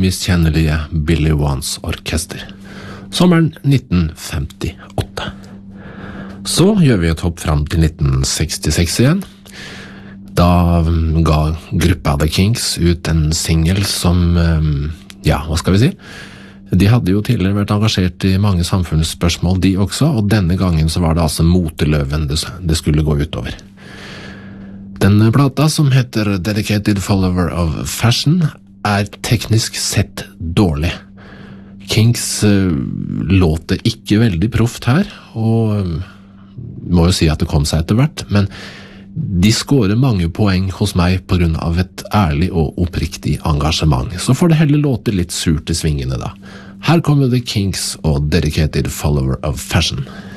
umiskjennelige Billy Wands orkester. Sommeren 1958. Så gjør vi et hopp fram til 1966 igjen. Da ga gruppa The Kinks ut en single som, hva skal vi si? De hadde jo tidligere vært engasjert i mange samfunnsspørsmål, de også, og denne gangen så var det altså moteløven det skulle gå utover. Denne plata, som heter Dedicated Follower of Fashion, er teknisk sett dårlig. Kinks låter ikke veldig proft her, og må jo si at det kom seg etter hvert, men de skårer mange poeng hos meg på grunn av et ærlig og oppriktig engasjement. Så får det heller låte litt surt i svingene da. Her kommer The Kinks og Dedicated Follower of Fashion.